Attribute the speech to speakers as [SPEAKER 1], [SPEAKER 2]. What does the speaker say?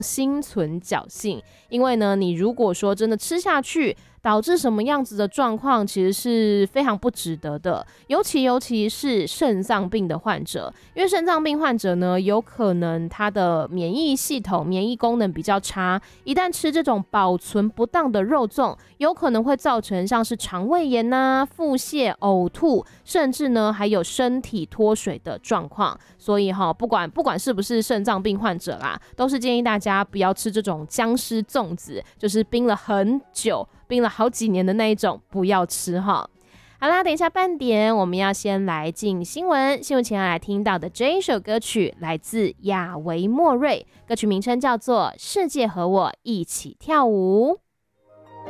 [SPEAKER 1] 心存侥幸，因为呢，你如果说真的吃下去，导致什么样子的状况，其实是非常不值得的。尤其是肾脏病的患者，因为肾脏病患者呢，有可能他的免疫系统、免疫功能比较差，一旦吃这种保存不当的肉粽，有可能会造成像是肠胃炎啊、腹泻、呕吐，甚至呢还有身体脱水的状况。所以不管是不是肾脏病患者啦，都是建议大家不要吃这种僵尸粽子，就是冰了很久、冰了好几年的那一种，不要吃哈。好啦，等一下半点我们要先来进新闻，新闻前要来听到的这一首歌曲来自亚维莫瑞，歌曲名称叫做《世界和我一起跳舞》。